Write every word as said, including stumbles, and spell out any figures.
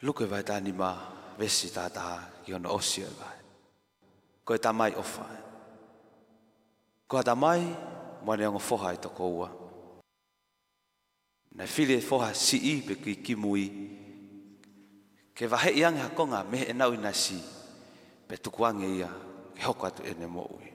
luke vai tani ma vesi tata kiona osio vai. Koe tamai ofa. Koe tamai mwane ongo foha i toko ua. Na file foha si i pe ki kimui. Ke vahe iange hakonga mehe enau ina si. Pe tukuange ia ke hoko atu ene mo ui.